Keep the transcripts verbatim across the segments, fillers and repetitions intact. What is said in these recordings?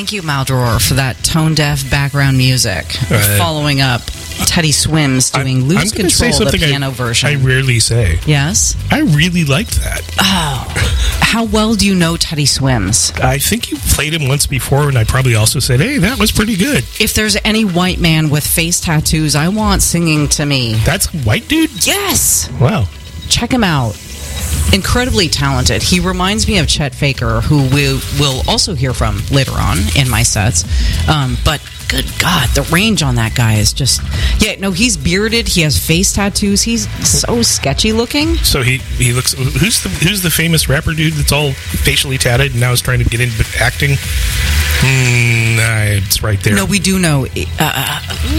Thank you, Maldoror, for that tone-deaf background music. Right. Following up, Teddy Swims doing I'm, Lose I'm gonna Control, say the something piano I, version. I rarely say. Yes? I really liked that. Oh. How well do you know Teddy Swims? I think you played him once before, and I probably also said, hey, that was pretty good. If there's any white man with face tattoos I want singing to me. That's a white dude? Yes! Wow. Check him out. Incredibly talented. He reminds me of Chet Faker, who we will also hear from later on in my sets. Um, but good God, the range on that guy is just... Yeah, no, he's bearded. He has face tattoos. He's so sketchy looking. So he, he looks... Who's the who's the famous rapper dude that's all facially tatted and now is trying to get into acting? Hmm, nah, it's right there. No, we do know... Uh,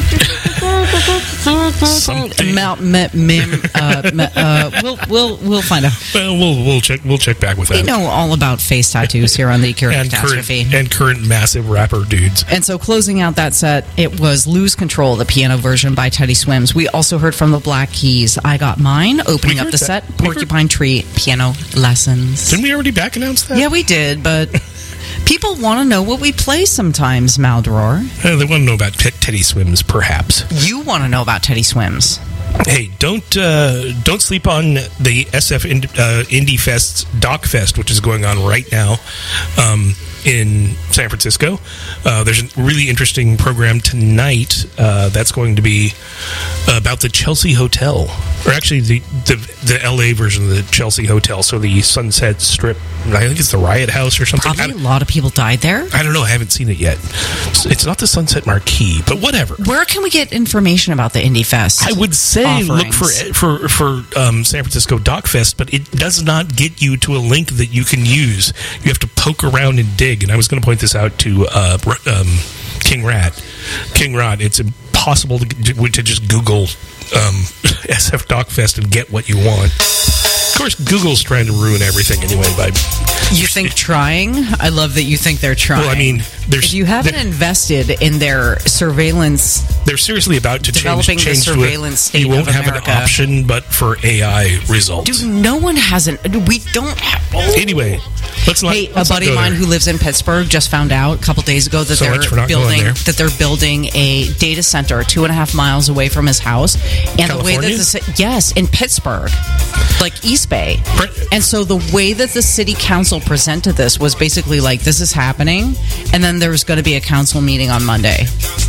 Something. Mount, mem, mem, uh, me, uh, we'll, we'll, we'll find out. Well, we'll we'll check we'll check back with that. We know all about face tattoos here on the Akira and Catastrophe. current, and current massive rapper dudes. And so closing out that set, it was Lose Control, the piano version by Teddy Swims. We also heard from the Black Keys, I Got Mine, opening We up heard the that. set, We Porcupine Tree, piano lessons. Didn't we already back announce that? Yeah, we did, but people want to know what we play sometimes, Maldoror. Uh, they want to know about T- Teddy Swims, perhaps. You want to know about Teddy Swims. Hey, don't uh, don't sleep on the S F Ind- uh, Indie Fest's Doc Fest, which is going on right now um, in San Francisco. Uh, there's a really interesting program tonight uh, that's going to be about the Chelsea Hotel, or actually the, the the L A version of the Chelsea Hotel, so the Sunset Strip. I think it's the Riot House or something. Probably a lot of people died there. I don't know. I haven't seen it yet. It's not the Sunset Marquee, but whatever. Where can we get information about the Indie Fest? I would say offerings? look for for for um, San Francisco Doc Fest, but it does not get you to a link that you can use. You have to poke around and dig. And I was going to point this out to uh, um, King Rat. King Rod, it's impossible to, to just Google um, S F Doc Fest and get what you want. Of course, Google's trying to ruin everything anyway. By You think trying? I love that you think they're trying. well, I mean, there's if you haven't invested in their surveillance, they're seriously about to change, developing the change to surveillance it. state You won't of have America. an option, but for A I results. dude, no one has an. We don't have. Anyway, let's not. Hey, a let's not buddy go of mine there. who lives in Pittsburgh just found out a couple days ago that So much for they're not going building there. that they're building a data center two and a half miles away from his house, and the way that California? the ci- yes in Pittsburgh, like East Bay, Pre- and so the way that the city council presented this was basically like this is happening, and then there's going to be a council meeting on Monday.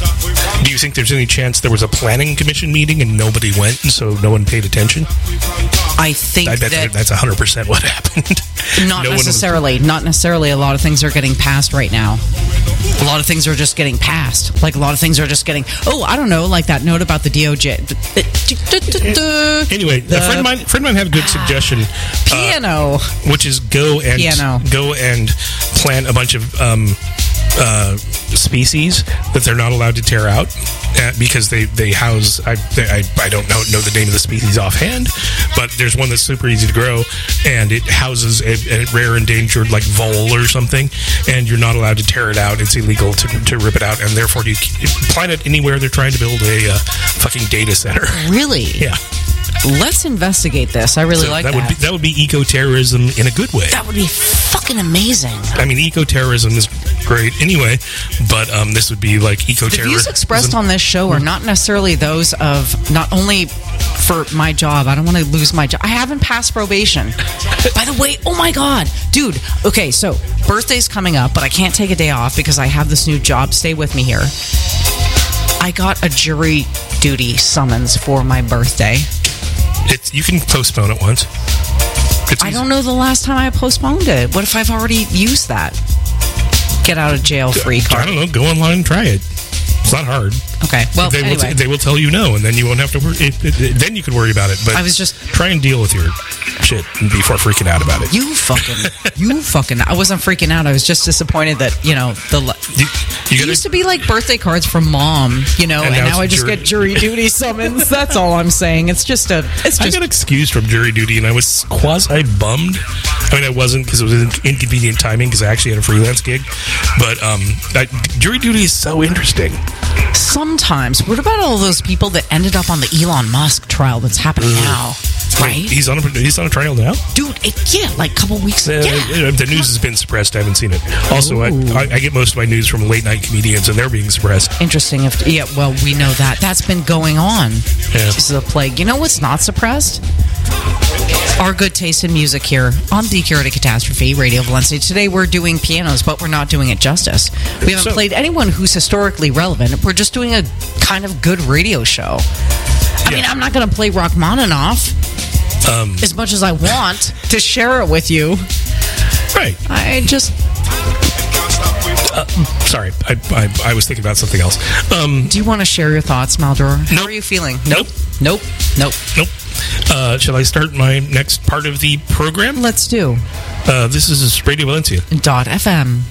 Do you think there's any chance there was a planning commission meeting and nobody went, and so no one paid attention? I think I bet that that's one hundred percent what happened. not No one was- necessarily, not necessarily. A lot of things are getting passed right now. A lot of things are just getting passed. Like a lot of things are just getting. Oh, I don't know, like that note about the D O J. Anyway, The a friend of mine, friend of mine had a good suggestion, uh, piano. which is go and Piano. go and plant a bunch of um, uh, species that they're not allowed to tear out uh, because they, they house. I, they, I I don't know know the name of the species offhand, but there's one that's super easy to grow, and it houses a, a rare endangered like vole or something, and you're not allowed to tear it out. It's illegal to, to rip it out, and therefore you plant it anywhere they're trying to build a uh, fucking data center. Really? Yeah. Let's investigate this. I really So like that that. would be that would be eco-terrorism in a good way. That would be fucking amazing. I mean, eco-terrorism is great anyway, but um, this would be like The eco-terrorism. views expressed on this show are not necessarily those of not only for my job. I don't want to lose my job. I haven't passed probation. By the way, oh my god, dude. Okay, so birthday's coming up, but I can't take a day off because I have this new job. Stay with me here. I got a jury duty summons for my birthday. It's, you can postpone it once. It's I easy. don't know the last time I postponed it. What if I've already used that? Get out of jail free I card. don't know. Go online and try it. It's not hard. Okay. Well, they anyway. will. They will tell you no, and then you won't have to worry. It, it, it- then you could worry about it. But I was just- try and deal with your shit before freaking out about it. You fucking, you fucking. I wasn't freaking out. I was just disappointed that you know the. You, It you gotta, used to be like birthday cards from mom, you know, And and, now now it's I just jury- get jury duty summons. That's all I'm saying. It's just a. It's I just. got excused from jury duty, and I was quasi bummed. I mean, I wasn't because it was inconvenient timing because I actually had a freelance gig. But um, I, jury duty is so interesting. Sometimes. What about all those people that ended up on the Elon Musk trial that's happening now? Right? He's on a, he's on a trial now? Dude, it, yeah, like a couple weeks Uh, yeah. The news has been suppressed. I haven't seen it. Also, I, I, I get most of my news from late night comedians, and they're being suppressed. Interesting. If Yeah, well, we know that. That's been going on. Yeah. This is a plague. You know what's not suppressed? Our good taste in music here on the Curated Catastrophe, Radio Valencia. Today we're doing pianos, but we're not doing it justice. We haven't So- played anyone who's historically relevant. We're just doing a kind of good radio show. I Yeah. mean, I'm not going to play Rachmaninoff Um, as much as I want to share it with you. right. I just... Sorry. I, I, I was thinking about something else. Um, Do you want to share your thoughts, Maldor? How Nope. are you feeling? Nope. Nope. Nope. Nope. Uh, shall I start my next part of the program? Let's do. Uh, this is Radio Valencia. Dot F M.